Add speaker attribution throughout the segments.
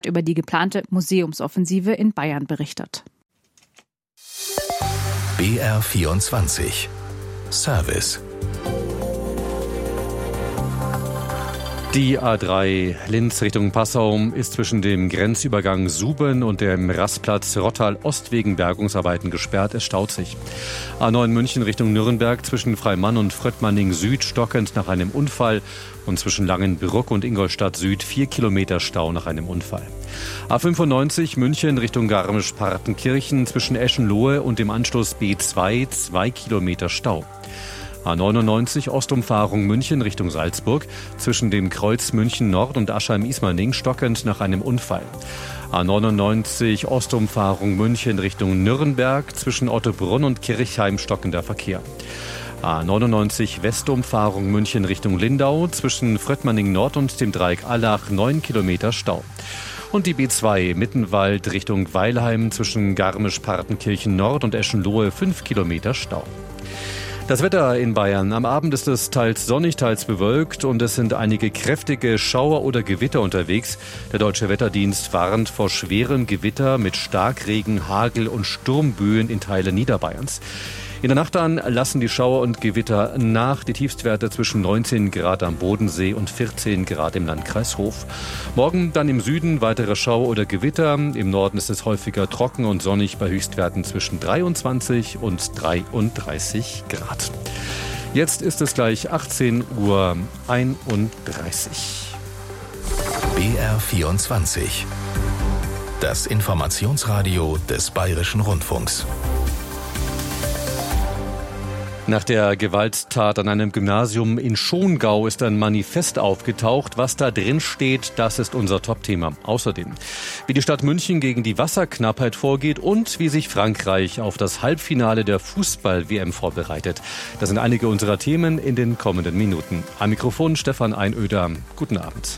Speaker 1: über die geplante Museumsoffensive in Bayern berichtet.
Speaker 2: BR24 Service.
Speaker 3: Die A3 Linz Richtung Passau ist zwischen dem Grenzübergang Suben und dem Rastplatz Rottal Ost wegen Bergungsarbeiten gesperrt. Es staut sich. A9 München Richtung Nürnberg zwischen Freimann und Fröttmanning Süd stockend nach einem Unfall und zwischen Langenbrück und Ingolstadt Süd 4 Kilometer Stau nach einem Unfall. A95 München Richtung Garmisch-Partenkirchen zwischen Eschenlohe und dem Anschluss B2 2 Kilometer Stau. A99 Ostumfahrung München Richtung Salzburg zwischen dem Kreuz München Nord und Aschheim-Ismaning stockend nach einem Unfall. A99 Ostumfahrung München Richtung Nürnberg zwischen Ottobrunn und Kirchheim stockender Verkehr. A99 Westumfahrung München Richtung Lindau zwischen Fröttmanning Nord und dem Dreieck Allach 9 Kilometer Stau. Und die B2 Mittenwald Richtung Weilheim zwischen Garmisch-Partenkirchen Nord und Eschenlohe 5 Kilometer Stau. Das Wetter in Bayern. Am Abend ist es teils sonnig, teils bewölkt und es sind einige kräftige Schauer oder Gewitter unterwegs. Der Deutsche Wetterdienst warnt vor schwerem Gewitter mit Starkregen, Hagel und Sturmböen in Teilen Niederbayerns. In der Nacht dann lassen die Schauer und Gewitter nach. Die Tiefstwerte zwischen 19 Grad am Bodensee und 14 Grad im Landkreis Hof. Morgen dann im Süden weitere Schauer oder Gewitter. Im Norden ist es häufiger trocken und sonnig bei Höchstwerten zwischen 23 und 33 Grad. Jetzt ist es gleich 18:31 Uhr.
Speaker 2: BR24. Das Informationsradio des Bayerischen Rundfunks.
Speaker 3: Nach der Gewalttat an einem Gymnasium in Schongau ist ein Manifest aufgetaucht. Was da drin steht, das ist unser Top-Thema. Außerdem, wie die Stadt München gegen die Wasserknappheit vorgeht und wie sich Frankreich auf das Halbfinale der Fußball-WM vorbereitet. Das sind einige unserer Themen in den kommenden Minuten. Am Mikrofon Stefan Einöder. Guten Abend.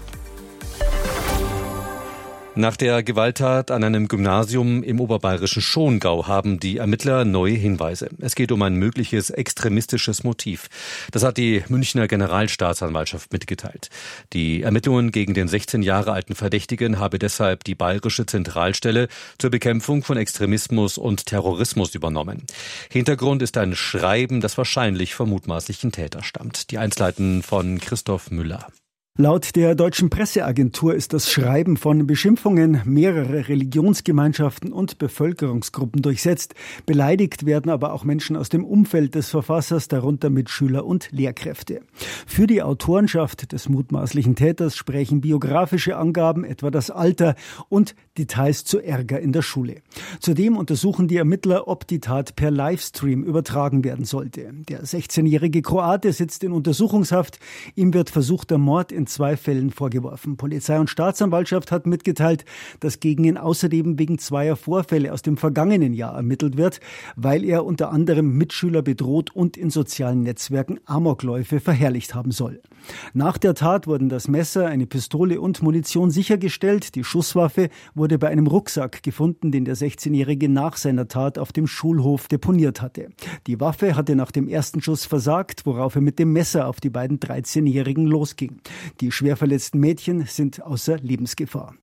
Speaker 3: Nach der Gewalttat an einem Gymnasium im oberbayerischen Schongau haben die Ermittler neue Hinweise. Es geht um ein mögliches extremistisches Motiv. Das hat die Münchner Generalstaatsanwaltschaft mitgeteilt. Die Ermittlungen gegen den 16 Jahre alten Verdächtigen habe deshalb die Bayerische Zentralstelle zur Bekämpfung von Extremismus und Terrorismus übernommen. Hintergrund ist ein Schreiben, das wahrscheinlich vom mutmaßlichen Täter stammt. Die Einzelheiten von Christoph Müller.
Speaker 4: Laut der deutschen Presseagentur ist das Schreiben von Beschimpfungen mehrerer Religionsgemeinschaften und Bevölkerungsgruppen durchsetzt. Beleidigt werden aber auch Menschen aus dem Umfeld des Verfassers, darunter Mitschüler und Lehrkräfte. Für die Autorenschaft des mutmaßlichen Täters sprechen biografische Angaben, etwa das Alter und Details zu Ärger in der Schule. Zudem untersuchen die Ermittler, ob die Tat per Livestream übertragen werden sollte. Der 16-jährige Kroate sitzt in Untersuchungshaft. Ihm wird versuchter Mord in 2 Fällen vorgeworfen. Polizei und Staatsanwaltschaft hat mitgeteilt, dass gegen ihn außerdem wegen 2 Vorfälle aus dem vergangenen Jahr ermittelt wird, weil er unter anderem Mitschüler bedroht und in sozialen Netzwerken Amokläufe verherrlicht haben soll. Nach der Tat wurden das Messer, eine Pistole und Munition sichergestellt. Die Schusswaffe wurde bei einem Rucksack gefunden, den der 16-Jährige nach seiner Tat auf dem Schulhof deponiert hatte. Die Waffe hatte nach dem ersten Schuss versagt, worauf er mit dem Messer auf die beiden 13-Jährigen losging. Die schwer verletzten Mädchen sind außer Lebensgefahr.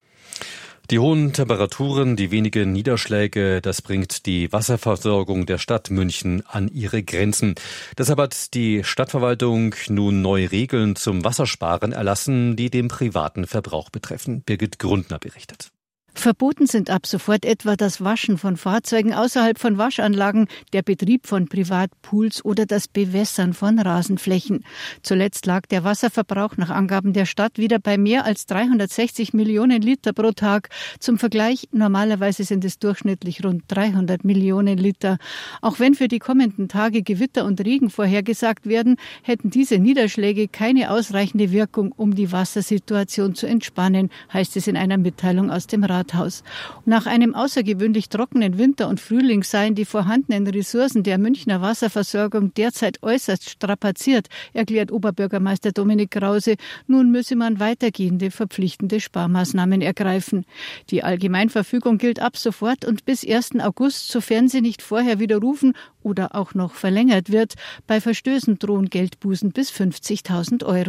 Speaker 3: Die hohen Temperaturen, die wenigen Niederschläge, das bringt die Wasserversorgung der Stadt München an ihre Grenzen. Deshalb hat die Stadtverwaltung nun neue Regeln zum Wassersparen erlassen, die den privaten Verbrauch betreffen. Birgit Grundner berichtet.
Speaker 5: Verboten sind ab sofort etwa das Waschen von Fahrzeugen außerhalb von Waschanlagen, der Betrieb von Privatpools oder das Bewässern von Rasenflächen. Zuletzt lag der Wasserverbrauch nach Angaben der Stadt wieder bei mehr als 360 Millionen Liter pro Tag. Zum Vergleich, normalerweise sind es durchschnittlich rund 300 Millionen Liter. Auch wenn für die kommenden Tage Gewitter und Regen vorhergesagt werden, hätten diese Niederschläge keine ausreichende Wirkung, um die Wassersituation zu entspannen, heißt es in einer Mitteilung aus dem Rathaus. Nach einem außergewöhnlich trockenen Winter und Frühling seien die vorhandenen Ressourcen der Münchner Wasserversorgung derzeit äußerst strapaziert, erklärt Oberbürgermeister Dominik Krause. Nun müsse man weitergehende verpflichtende Sparmaßnahmen ergreifen. Die Allgemeinverfügung gilt ab sofort und bis 1. August, sofern sie nicht vorher widerrufen oder auch noch verlängert wird. Bei Verstößen drohen Geldbußen bis 50.000 Euro.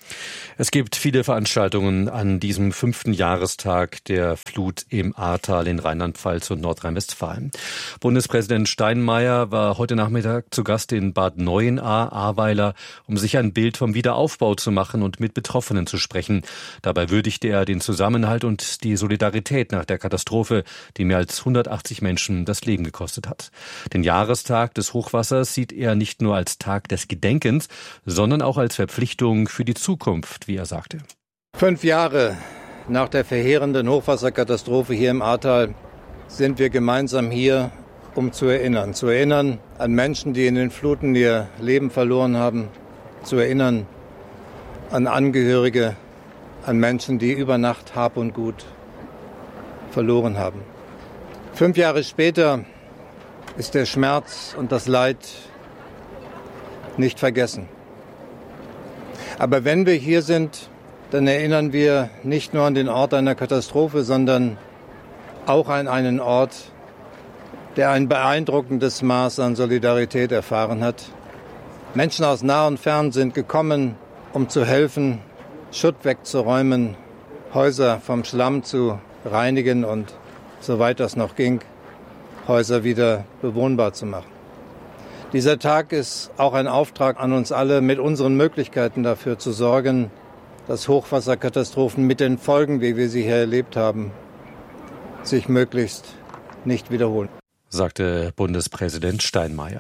Speaker 3: Es gibt viele Veranstaltungen an diesem 5. Jahrestag der Flut im Ahrtal in Rheinland-Pfalz und Nordrhein-Westfalen. Bundespräsident Steinmeier war heute Nachmittag zu Gast in Bad Neuenahr-Ahrweiler, um sich ein Bild vom Wiederaufbau zu machen und mit Betroffenen zu sprechen. Dabei würdigte er den Zusammenhalt und die Solidarität nach der Katastrophe, die mehr als 180 Menschen das Leben gekostet hat. Den Jahrestag des Hochwassers sieht er nicht nur als Tag des Gedenkens, sondern auch als Verpflichtung für die Zukunft, wie er sagte.
Speaker 6: 5 Jahre nach der verheerenden Hochwasserkatastrophe hier im Ahrtal sind wir gemeinsam hier, um zu erinnern. Zu erinnern an Menschen, die in den Fluten ihr Leben verloren haben. Zu erinnern an Angehörige, an Menschen, die über Nacht Hab und Gut verloren haben. 5 Jahre später ist der Schmerz und das Leid nicht vergessen. Aber wenn wir hier sind, dann erinnern wir nicht nur an den Ort einer Katastrophe, sondern auch an einen Ort, der ein beeindruckendes Maß an Solidarität erfahren hat. Menschen aus nah und fern sind gekommen, um zu helfen, Schutt wegzuräumen, Häuser vom Schlamm zu reinigen und, soweit das noch ging, Häuser wieder bewohnbar zu machen. Dieser Tag ist auch ein Auftrag an uns alle, mit unseren Möglichkeiten dafür zu sorgen, dass Hochwasserkatastrophen mit den Folgen, wie wir sie hier erlebt haben, sich möglichst nicht wiederholen,
Speaker 3: sagte Bundespräsident Steinmeier.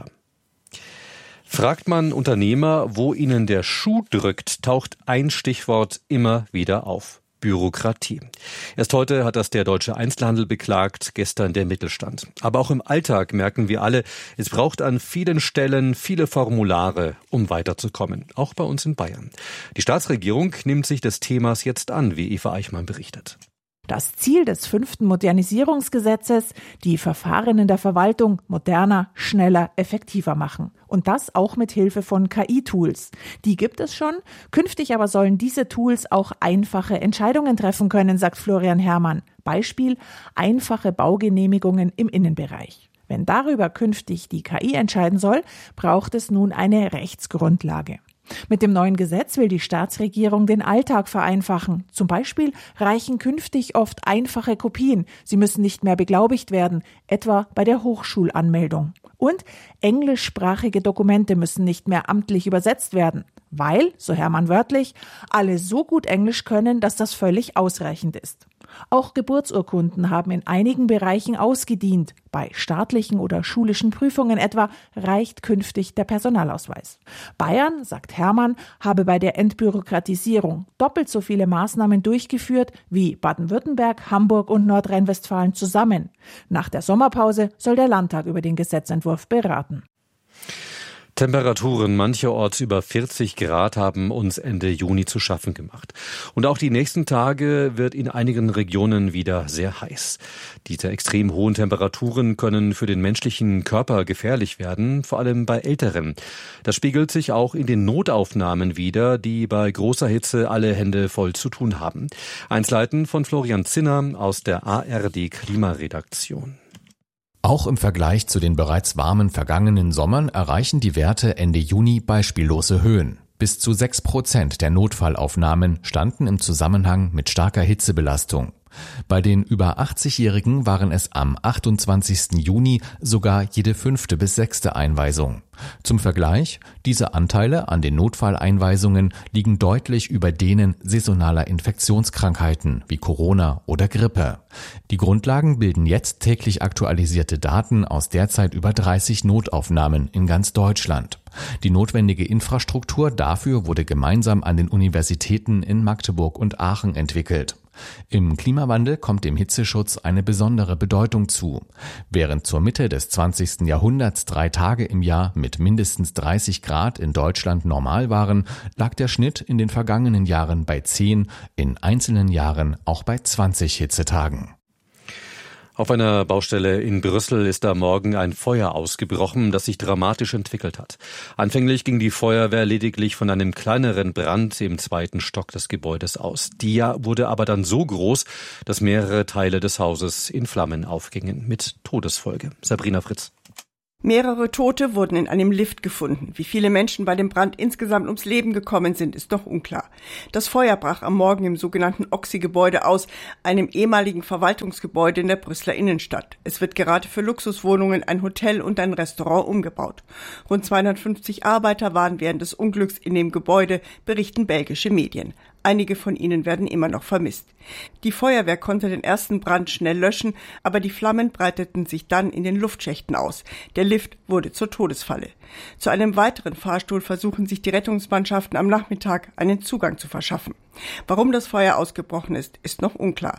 Speaker 3: Fragt man Unternehmer, wo ihnen der Schuh drückt, taucht ein Stichwort immer wieder auf: Bürokratie. Erst heute hat das der deutsche Einzelhandel beklagt, gestern der Mittelstand. Aber auch im Alltag merken wir alle, es braucht an vielen Stellen viele Formulare, um weiterzukommen. Auch bei uns in Bayern. Die Staatsregierung nimmt sich des Themas jetzt an, wie Eva Eichmann berichtet.
Speaker 7: Das Ziel des 5. Modernisierungsgesetzes, die Verfahren in der Verwaltung moderner, schneller, effektiver machen. Und das auch mit Hilfe von KI-Tools. Die gibt es schon. Künftig aber sollen diese Tools auch einfache Entscheidungen treffen können, sagt Florian Herrmann. Beispiel: einfache Baugenehmigungen im Innenbereich. Wenn darüber künftig die KI entscheiden soll, braucht es nun eine Rechtsgrundlage. Mit dem neuen Gesetz will die Staatsregierung den Alltag vereinfachen. Zum Beispiel reichen künftig oft einfache Kopien. Sie müssen nicht mehr beglaubigt werden, etwa bei der Hochschulanmeldung. Und englischsprachige Dokumente müssen nicht mehr amtlich übersetzt werden, weil, so Herrmann wörtlich, alle so gut Englisch können, dass das völlig ausreichend ist. Auch Geburtsurkunden haben in einigen Bereichen ausgedient. Bei staatlichen oder schulischen Prüfungen etwa reicht künftig der Personalausweis. Bayern, sagt Herrmann, habe bei der Entbürokratisierung doppelt so viele Maßnahmen durchgeführt wie Baden-Württemberg, Hamburg und Nordrhein-Westfalen zusammen. Nach der Sommerpause soll der Landtag über den Gesetzentwurf beraten.
Speaker 3: Temperaturen mancherorts über 40 Grad haben uns Ende Juni zu schaffen gemacht. Und auch die nächsten Tage wird in einigen Regionen wieder sehr heiß. Diese extrem hohen Temperaturen können für den menschlichen Körper gefährlich werden, vor allem bei Älteren. Das spiegelt sich auch in den Notaufnahmen wider, die bei großer Hitze alle Hände voll zu tun haben. Einsleiten von Florian Zinner aus der ARD Klimaredaktion.
Speaker 8: Auch im Vergleich zu den bereits warmen vergangenen Sommern erreichen die Werte Ende Juni beispiellose Höhen. Bis zu 6% der Notfallaufnahmen standen im Zusammenhang mit starker Hitzebelastung. Bei den über 80-Jährigen waren es am 28. Juni sogar jede 5. bis 6. Einweisung. Zum Vergleich, diese Anteile an den Notfalleinweisungen liegen deutlich über denen saisonaler Infektionskrankheiten wie Corona oder Grippe. Die Grundlagen bilden jetzt täglich aktualisierte Daten aus derzeit über 30 Notaufnahmen in ganz Deutschland. Die notwendige Infrastruktur dafür wurde gemeinsam an den Universitäten in Magdeburg und Aachen entwickelt. Im Klimawandel kommt dem Hitzeschutz eine besondere Bedeutung zu. Während zur Mitte des 20. Jahrhunderts 3 Tage im Jahr mit mindestens 30 Grad in Deutschland normal waren, lag der Schnitt in den vergangenen Jahren bei 10, in einzelnen Jahren auch bei 20 Hitzetagen.
Speaker 3: Auf einer Baustelle in Brüssel ist am Morgen ein Feuer ausgebrochen, das sich dramatisch entwickelt hat. Anfänglich ging die Feuerwehr lediglich von einem kleineren Brand im 2. Stock des Gebäudes aus. Die wurde aber dann so groß, dass mehrere Teile des Hauses in Flammen aufgingen, mit Todesfolge. Sabrina Fritz.
Speaker 9: Mehrere Tote wurden in einem Lift gefunden. Wie viele Menschen bei dem Brand insgesamt ums Leben gekommen sind, ist noch unklar. Das Feuer brach am Morgen im sogenannten Oxy-Gebäude aus, einem ehemaligen Verwaltungsgebäude in der Brüsseler Innenstadt. Es wird gerade für Luxuswohnungen, ein Hotel und ein Restaurant umgebaut. Rund 250 Arbeiter waren während des Unglücks in dem Gebäude, berichten belgische Medien. Einige von ihnen werden immer noch vermisst. Die Feuerwehr konnte den ersten Brand schnell löschen, aber die Flammen breiteten sich dann in den Luftschächten aus. Der Lift wurde zur Todesfalle. Zu einem weiteren Fahrstuhl versuchen sich die Rettungsmannschaften am Nachmittag einen Zugang zu verschaffen. Warum das Feuer ausgebrochen ist, ist noch unklar.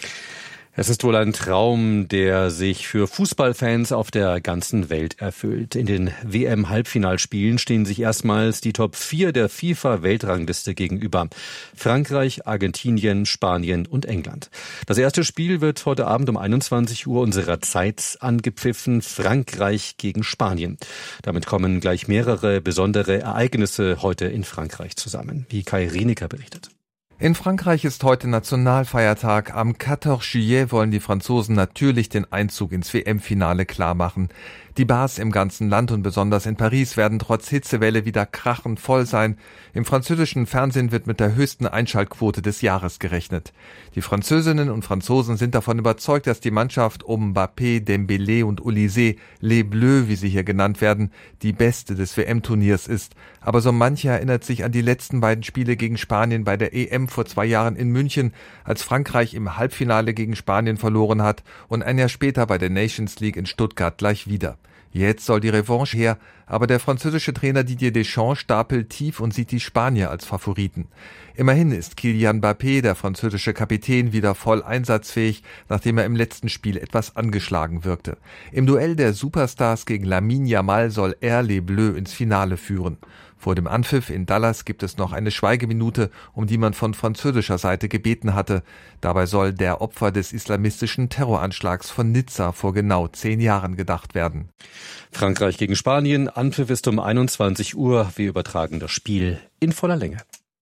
Speaker 3: Es ist wohl ein Traum, der sich für Fußballfans auf der ganzen Welt erfüllt. In den WM-Halbfinalspielen stehen sich erstmals die Top 4 der FIFA-Weltrangliste gegenüber. Frankreich, Argentinien, Spanien und England. Das erste Spiel wird heute Abend um 21 Uhr unserer Zeit angepfiffen. Frankreich gegen Spanien. Damit kommen gleich mehrere besondere Ereignisse heute in Frankreich zusammen, wie Kai Rienecker berichtet.
Speaker 10: In Frankreich ist heute Nationalfeiertag. Am 14 Juillet wollen die Franzosen natürlich den Einzug ins WM-Finale klarmachen. Die Bars im ganzen Land und besonders in Paris werden trotz Hitzewelle wieder krachend voll sein. Im französischen Fernsehen wird mit der höchsten Einschaltquote des Jahres gerechnet. Die Französinnen und Franzosen sind davon überzeugt, dass die Mannschaft um Mbappé, Dembélé und Olysée, Les Bleus, wie sie hier genannt werden, die beste des WM-Turniers ist. Aber so mancher erinnert sich an die letzten beiden Spiele gegen Spanien bei der EM vor 2 Jahren in München, als Frankreich im Halbfinale gegen Spanien verloren hat und ein Jahr später bei der Nations League in Stuttgart gleich wieder. Jetzt soll die Revanche her, aber der französische Trainer Didier Deschamps stapelt tief und sieht die Spanier als Favoriten. Immerhin ist Kylian Mbappé, der französische Kapitän, wieder voll einsatzfähig, nachdem er im letzten Spiel etwas angeschlagen wirkte. Im Duell der Superstars gegen Lamine Yamal soll er Les Bleus ins Finale führen. Vor dem Anpfiff in Dallas gibt es noch eine Schweigeminute, um die man von französischer Seite gebeten hatte. Dabei soll der Opfer des islamistischen Terroranschlags von Nizza vor genau 10 Jahren gedacht werden.
Speaker 3: Frankreich gegen Spanien, Anpfiff ist um 21 Uhr. Wir übertragen das Spiel in voller Länge.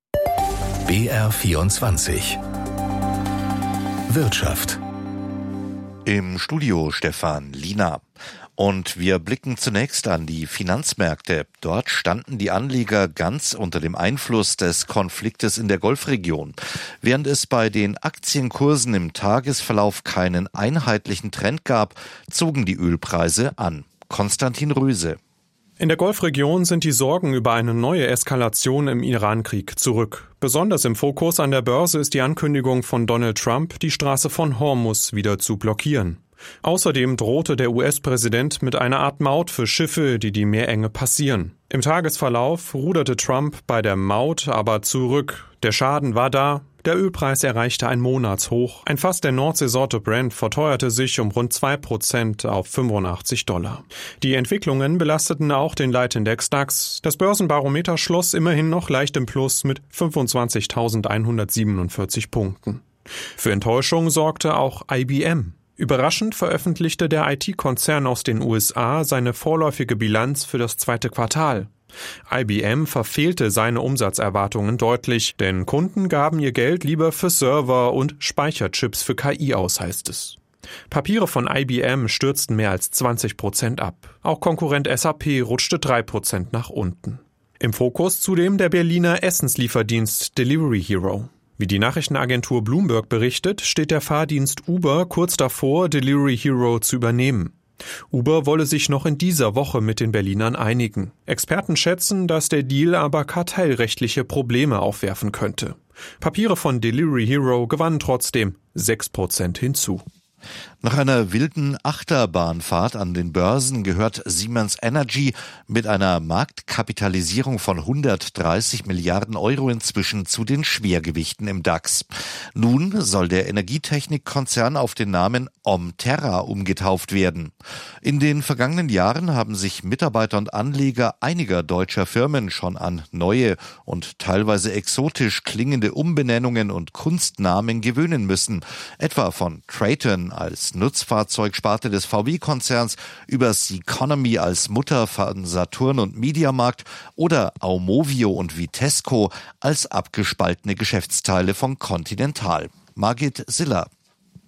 Speaker 2: BR24 Wirtschaft.
Speaker 11: Im Studio Stefan Liener. Und wir blicken zunächst an die Finanzmärkte. Dort standen die Anleger ganz unter dem Einfluss des Konfliktes in der Golfregion. Während es bei den Aktienkursen im Tagesverlauf keinen einheitlichen Trend gab, zogen die Ölpreise an. Konstantin Röse.
Speaker 12: In der Golfregion sind die Sorgen über eine neue Eskalation im Iran-Krieg zurück. Besonders im Fokus an der Börse ist die Ankündigung von Donald Trump, die Straße von Hormuz wieder zu blockieren. Außerdem drohte der US-Präsident mit einer Art Maut für Schiffe, die die Meerenge passieren. Im Tagesverlauf ruderte Trump bei der Maut aber zurück. Der Schaden war da. Der Ölpreis erreichte ein Monatshoch. Ein Fass der Nordseesorte Brent verteuerte sich um rund 2% auf $85. Die Entwicklungen belasteten auch den Leitindex DAX. Das Börsenbarometer schloss immerhin noch leicht im Plus mit 25.147 Punkten. Für Enttäuschung sorgte auch IBM. Überraschend veröffentlichte der IT-Konzern aus den USA seine vorläufige Bilanz für das 2. Quartal. IBM verfehlte seine Umsatzerwartungen deutlich, denn Kunden gaben ihr Geld lieber für Server und Speicherchips für KI aus, heißt es. Papiere von IBM stürzten mehr als 20% ab. Auch Konkurrent SAP rutschte 3% nach unten. Im Fokus zudem der Berliner Essenslieferdienst Delivery Hero. Wie die Nachrichtenagentur Bloomberg berichtet, steht der Fahrdienst Uber kurz davor, Delivery Hero zu übernehmen. Uber wolle sich noch in dieser Woche mit den Berlinern einigen. Experten schätzen, dass der Deal aber kartellrechtliche Probleme aufwerfen könnte. Papiere von Delivery Hero gewannen trotzdem 6% hinzu.
Speaker 11: Nach einer wilden Achterbahnfahrt an den Börsen gehört Siemens Energy mit einer Marktkapitalisierung von 130 Milliarden Euro inzwischen zu den Schwergewichten im DAX. Nun soll der Energietechnikkonzern auf den Namen Omterra umgetauft werden. In den vergangenen Jahren haben sich Mitarbeiter und Anleger einiger deutscher Firmen schon an neue und teilweise exotisch klingende Umbenennungen und Kunstnamen gewöhnen müssen, etwa von Traton als Nutzfahrzeugsparte des VW-Konzerns über Seconomy als Mutter von Saturn und Mediamarkt oder Aumovio und Vitesco als abgespaltene Geschäftsteile von Continental. Margit Siller.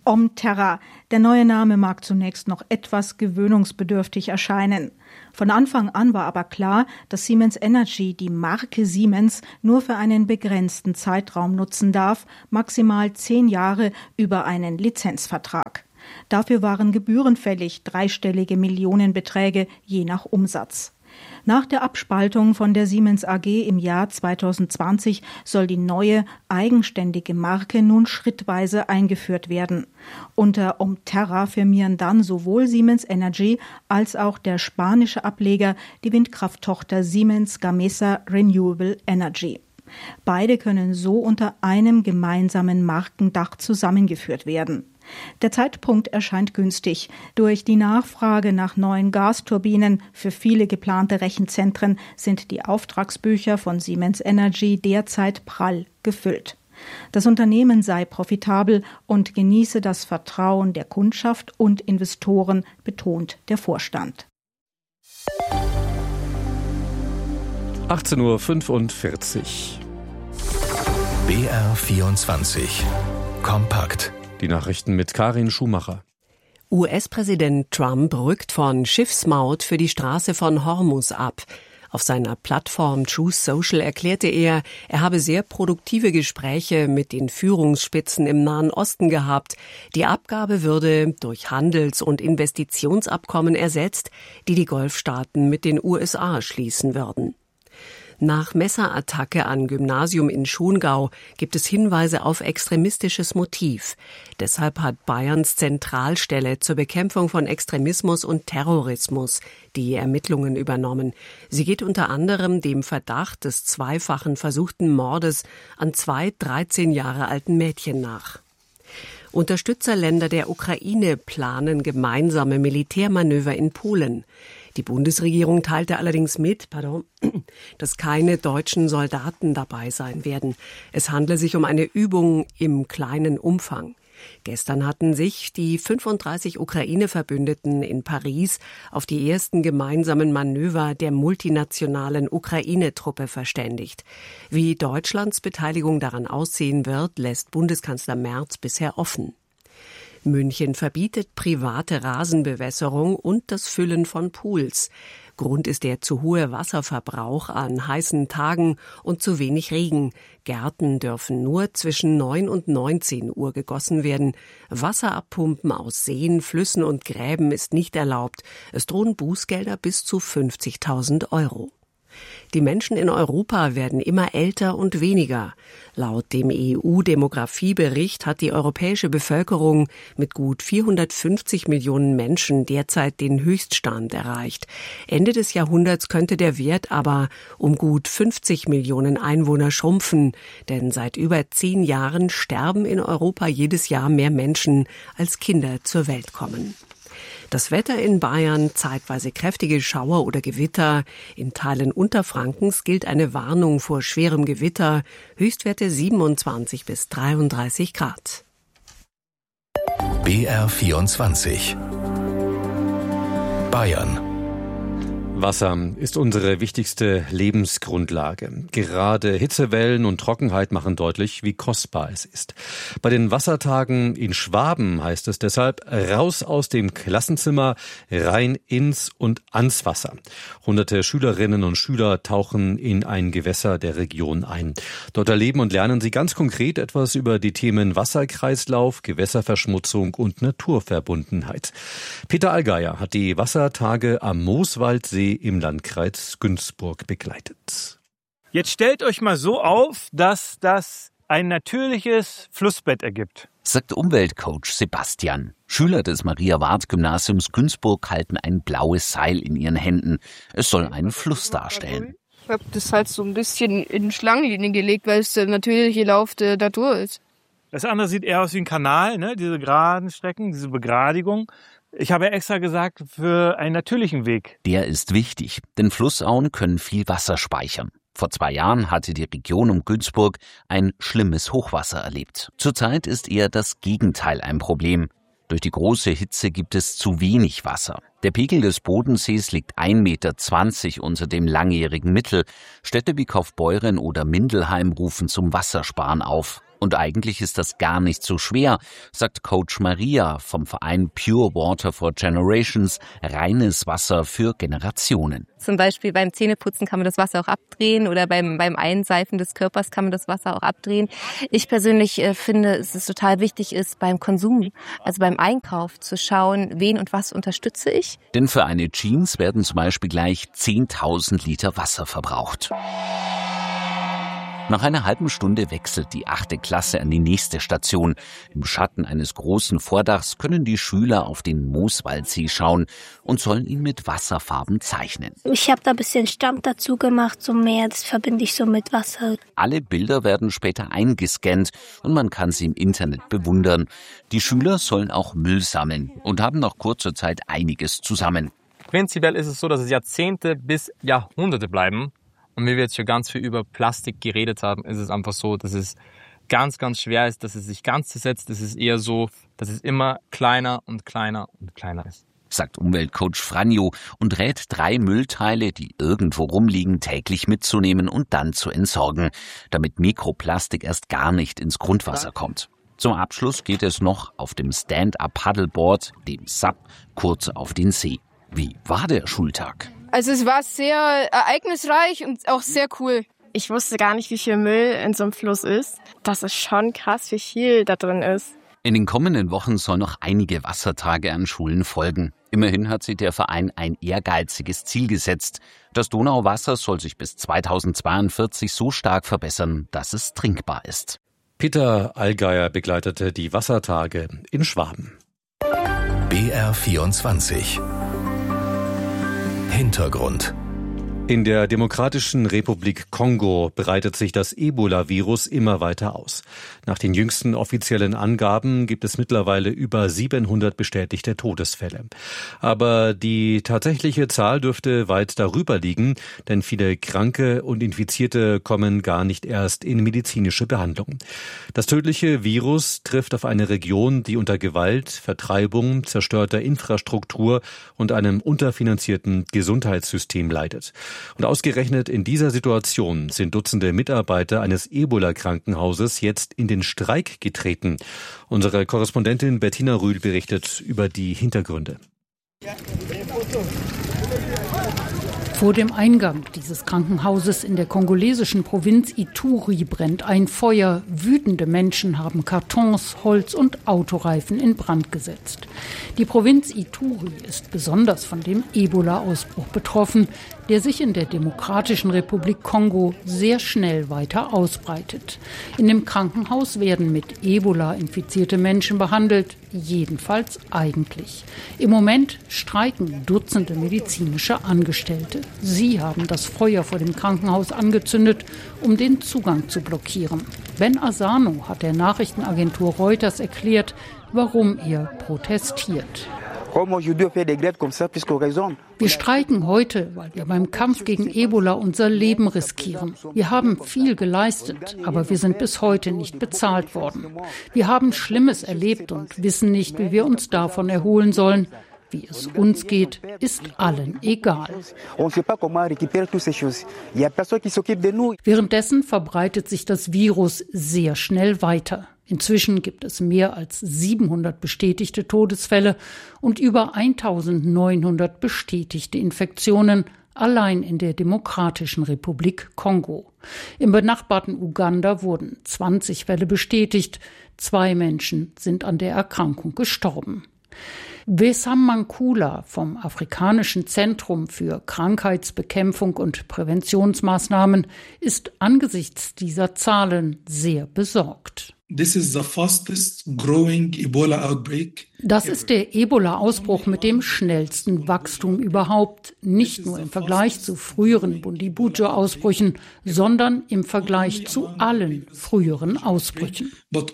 Speaker 13: Omterra. Der neue Name mag zunächst noch etwas gewöhnungsbedürftig erscheinen. Von Anfang an war aber klar, dass Siemens Energy die Marke Siemens nur für einen begrenzten Zeitraum nutzen darf, maximal 10 Jahre über einen Lizenzvertrag. Dafür waren Gebühren fällig, 3-stellige Millionenbeträge je nach Umsatz. Nach der Abspaltung von der Siemens AG im Jahr 2020 soll die neue, eigenständige Marke nun schrittweise eingeführt werden. Unter Omterra firmieren dann sowohl Siemens Energy als auch der spanische Ableger, die Windkrafttochter Siemens Gamesa Renewable Energy. Beide können so unter einem gemeinsamen Markendach zusammengeführt werden. Der Zeitpunkt erscheint günstig. Durch die Nachfrage nach neuen Gasturbinen für viele geplante Rechenzentren sind die Auftragsbücher von Siemens Energy derzeit prall gefüllt. Das Unternehmen sei profitabel und genieße das Vertrauen der Kundschaft und Investoren, betont der Vorstand.
Speaker 3: 18:45 Uhr.
Speaker 2: BR24 Kompakt.
Speaker 3: Die Nachrichten mit Karin Schumacher.
Speaker 14: US-Präsident Trump rückt von Schiffsmaut für die Straße von Hormuz ab. Auf seiner Plattform Truth Social erklärte er habe sehr produktive Gespräche mit den Führungsspitzen im Nahen Osten gehabt. Die Abgabe würde durch Handels- und Investitionsabkommen ersetzt, die die Golfstaaten mit den USA schließen würden. Nach Messerattacke an Gymnasium in Schongau gibt es Hinweise auf extremistisches Motiv. Deshalb hat Bayerns Zentralstelle zur Bekämpfung von Extremismus und Terrorismus die Ermittlungen übernommen. Sie geht unter anderem dem Verdacht des zweifachen versuchten Mordes an 2 13 Jahre alten Mädchen nach. Unterstützerländer der Ukraine planen gemeinsame Militärmanöver in Polen. Die Bundesregierung teilte allerdings mit, dass keine deutschen Soldaten dabei sein werden. Es handle sich um eine Übung im kleinen Umfang. Gestern hatten sich die 35 Ukraine-Verbündeten in Paris auf die ersten gemeinsamen Manöver der multinationalen Ukraine-Truppe verständigt. Wie Deutschlands Beteiligung daran aussehen wird, lässt Bundeskanzler Merz bisher offen. München verbietet private Rasenbewässerung und das Füllen von Pools. Grund ist der zu hohe Wasserverbrauch an heißen Tagen und zu wenig Regen. Gärten dürfen nur zwischen 9 und 19 Uhr gegossen werden. Wasser abpumpen aus Seen, Flüssen und Gräben ist nicht erlaubt. Es drohen Bußgelder bis zu 50.000 €. Die Menschen in Europa werden immer älter und weniger. Laut dem EU-Demografiebericht hat die europäische Bevölkerung mit gut 450 Millionen Menschen derzeit den Höchststand erreicht. Ende des Jahrhunderts könnte der Wert aber um gut 50 Millionen Einwohner schrumpfen, denn seit über 10 Jahren sterben in Europa jedes Jahr mehr Menschen, als Kinder zur Welt kommen. Das Wetter in Bayern, zeitweise kräftige Schauer oder Gewitter. In Teilen Unterfrankens gilt eine Warnung vor schwerem Gewitter. Höchstwerte 27 bis 33 Grad.
Speaker 2: BR24 Bayern.
Speaker 3: Wasser ist unsere wichtigste Lebensgrundlage. Gerade Hitzewellen und Trockenheit machen deutlich, wie kostbar es ist. Bei den Wassertagen in Schwaben heißt es deshalb, raus aus dem Klassenzimmer, rein ins und ans Wasser. Hunderte Schülerinnen und Schüler tauchen in ein Gewässer der Region ein. Dort erleben und lernen sie ganz konkret etwas über die Themen Wasserkreislauf, Gewässerverschmutzung und Naturverbundenheit. Peter Allgeier hat die Wassertage am Mooswaldsee im Landkreis Günzburg begleitet.
Speaker 15: Jetzt stellt euch mal so auf, dass das ein natürliches Flussbett ergibt,
Speaker 16: sagt Umweltcoach Sebastian. Schüler des Maria-Ward-Gymnasiums Günzburg halten ein blaues Seil in ihren Händen. Es soll einen Fluss darstellen.
Speaker 17: Ich habe das halt so ein bisschen in Schlangenlinien gelegt, weil es der natürliche Lauf der Natur ist.
Speaker 15: Das andere sieht eher aus wie ein Kanal, ne? Diese geraden Strecken, diese Begradigung. Ich habe extra gesagt, für einen natürlichen Weg.
Speaker 16: Der ist wichtig, denn Flussauen können viel Wasser speichern. Vor 2 Jahren hatte die Region um Günzburg ein schlimmes Hochwasser erlebt. Zurzeit ist eher das Gegenteil ein Problem. Durch die große Hitze gibt es zu wenig Wasser. Der Pegel des Bodensees liegt 1,20 Meter unter dem langjährigen Mittel. Städte wie Kaufbeuren oder Mindelheim rufen zum Wassersparen auf. Und eigentlich ist das gar nicht so schwer, sagt Coach Maria vom Verein Pure Water for Generations, reines Wasser für Generationen.
Speaker 18: Zum Beispiel beim Zähneputzen kann man das Wasser auch abdrehen oder beim Einseifen des Körpers kann man das Wasser auch abdrehen. Ich persönlich finde, dass es total wichtig ist, beim Konsum, also beim Einkauf, zu schauen, wen und was unterstütze ich.
Speaker 16: Denn für eine Jeans werden zum Beispiel gleich 10.000 Liter Wasser verbraucht. Nach einer halben Stunde wechselt die 8. Klasse an die nächste Station. Im Schatten eines großen Vordachs können die Schüler auf den Mooswaldsee schauen und sollen ihn mit Wasserfarben zeichnen.
Speaker 19: Ich habe da ein bisschen Stamm dazu gemacht, so mehr, das verbinde ich so mit Wasser.
Speaker 16: Alle Bilder werden später eingescannt und man kann sie im Internet bewundern. Die Schüler sollen auch Müll sammeln und haben nach kurzer Zeit einiges zusammen.
Speaker 20: Prinzipiell ist es so, dass es Jahrzehnte bis Jahrhunderte bleiben. Und wie wir jetzt schon ganz viel über Plastik geredet haben, ist es einfach so, dass es ganz, ganz schwer ist, dass es sich ganz zersetzt. Es ist eher so, dass es immer kleiner und kleiner und kleiner ist.
Speaker 16: Sagt Umweltcoach Franjo und rät 3 Müllteile, die irgendwo rumliegen, täglich mitzunehmen und dann zu entsorgen, damit Mikroplastik erst gar nicht ins Grundwasser kommt. Zum Abschluss geht es noch auf dem Stand-Up-Paddleboard, dem SUP, kurz auf den See. Wie war der Schultag?
Speaker 17: Also es war sehr ereignisreich und auch sehr cool.
Speaker 21: Ich wusste gar nicht, wie viel Müll in so einem Fluss ist. Das ist schon krass, wie viel da drin ist.
Speaker 16: In den kommenden Wochen sollen noch einige Wassertage an Schulen folgen. Immerhin hat sich der Verein ein ehrgeiziges Ziel gesetzt. Das Donauwasser soll sich bis 2042 so stark verbessern, dass es trinkbar ist.
Speaker 3: Peter Allgeier begleitete die Wassertage in Schwaben.
Speaker 2: BR24 Hintergrund.
Speaker 3: In der Demokratischen Republik Kongo breitet sich das Ebola-Virus immer weiter aus. Nach den jüngsten offiziellen Angaben gibt es mittlerweile über 700 bestätigte Todesfälle. Aber die tatsächliche Zahl dürfte weit darüber liegen, denn viele Kranke und Infizierte kommen gar nicht erst in medizinische Behandlung. Das tödliche Virus trifft auf eine Region, die unter Gewalt, Vertreibung, zerstörter Infrastruktur und einem unterfinanzierten Gesundheitssystem leidet. Und ausgerechnet in dieser Situation sind Dutzende Mitarbeiter eines Ebola-Krankenhauses jetzt in den Streik getreten. Unsere Korrespondentin Bettina Rühl berichtet über die Hintergründe.
Speaker 22: Vor dem Eingang dieses Krankenhauses in der kongolesischen Provinz Ituri brennt ein Feuer. Wütende Menschen haben Kartons, Holz und Autoreifen in Brand gesetzt. Die Provinz Ituri ist besonders von dem Ebola-Ausbruch betroffen, der sich in der Demokratischen Republik Kongo sehr schnell weiter ausbreitet. In dem Krankenhaus werden mit Ebola infizierte Menschen behandelt, jedenfalls eigentlich. Im Moment streiken Dutzende medizinische Angestellte. Sie haben das Feuer vor dem Krankenhaus angezündet, um den Zugang zu blockieren. Ben Asano hat der Nachrichtenagentur Reuters erklärt, warum er protestiert. Wir streiken heute, weil wir beim Kampf gegen Ebola unser Leben riskieren. Wir haben viel geleistet, aber wir sind bis heute nicht bezahlt worden. Wir haben Schlimmes erlebt und wissen nicht, wie wir uns davon erholen sollen. Wie es uns geht, ist allen egal. Währenddessen verbreitet sich das Virus sehr schnell weiter. Inzwischen gibt es mehr als 700 bestätigte Todesfälle und über 1900 bestätigte Infektionen allein in der Demokratischen Republik Kongo. Im benachbarten Uganda wurden 20 Fälle bestätigt. 2 Menschen sind an der Erkrankung gestorben. Wesam Mankula vom Afrikanischen Zentrum für Krankheitsbekämpfung und Präventionsmaßnahmen ist angesichts dieser Zahlen sehr besorgt.
Speaker 23: Das ist
Speaker 22: der Ebola-Ausbruch mit dem schnellsten Wachstum überhaupt, nicht nur im Vergleich zu früheren Bundibugyo-Ausbrüchen, sondern im Vergleich zu allen früheren Ausbrüchen.